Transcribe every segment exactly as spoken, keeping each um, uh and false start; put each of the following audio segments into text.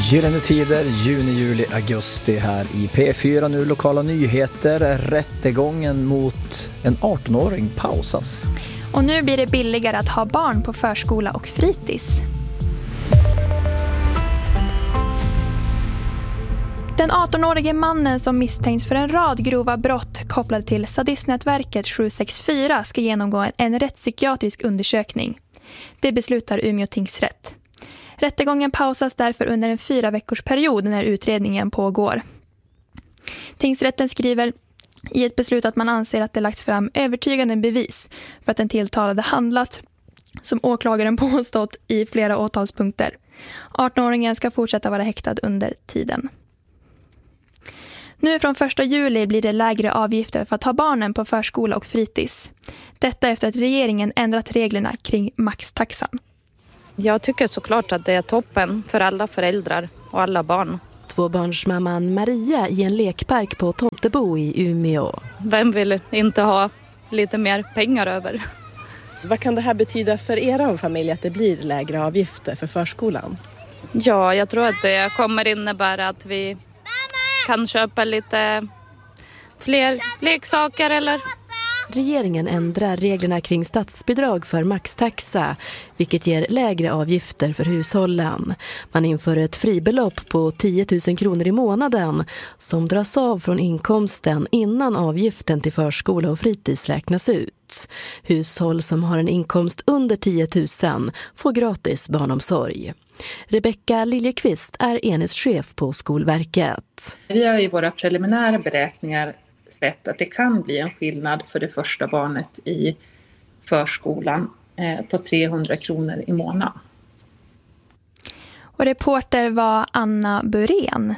Gyllene tider, juni, juli, augusti här i P fyra. Nu lokala nyheter. Rättegången mot en arton-åring pausas. Och nu blir det billigare att ha barn på förskola och fritids. Den arton-årige mannen som misstänks för en rad grova brott kopplad till sadistnätverket sju sex fyra ska genomgå en rättspsykiatrisk undersökning. Det beslutar Umeå tingsrätt. Rättegången pausas därför under en fyra veckors period när utredningen pågår. Tingsrätten skriver i ett beslut att man anser att det lagts fram övertygande bevis för att den tilltalade handlat som åklagaren påstått i flera åtalspunkter. arton-åringen ska fortsätta vara häktad under tiden. Nu från första juli blir det lägre avgifter för att ha barnen på förskola och fritids. Detta efter att regeringen ändrat reglerna kring maxtaxan. Jag tycker såklart att det är toppen för alla föräldrar och alla barn. Tvåbarnsmamman Maria i en lekpark på Tomtebo i Umeå. Vem vill inte ha lite mer pengar över? Vad kan det här betyda för er familj att det blir lägre avgifter för förskolan? Ja, jag tror att det kommer innebära att vi kan köpa lite fler leksaker eller... Regeringen ändrar reglerna kring statsbidrag för maxtaxa, vilket ger lägre avgifter för hushållen. Man inför ett fribelopp på tio tusen kronor i månaden som dras av från inkomsten innan avgiften till förskola och fritids räknas ut. Hushåll som har en inkomst under tio tusen får gratis barnomsorg. Rebecka Liljekvist är enhetschef på Skolverket. Vi har i våra preliminära beräkningar sett att det kan bli en skillnad för det första barnet i förskolan på trehundra kronor i månaden. Och reporter var Anna Burén.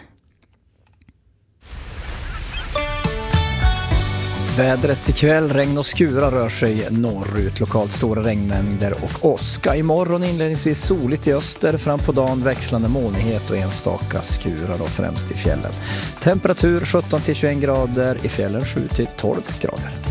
Vädret ikväll, regn och skura rör sig norrut. Lokalt stora regnmängder och åska. Imorgon inledningsvis soligt i öster, fram på dagen växlande molnighet och enstaka skurar då främst i fjällen. Temperatur sjutton till tjugoett grader, i fjällen sju till tolv grader.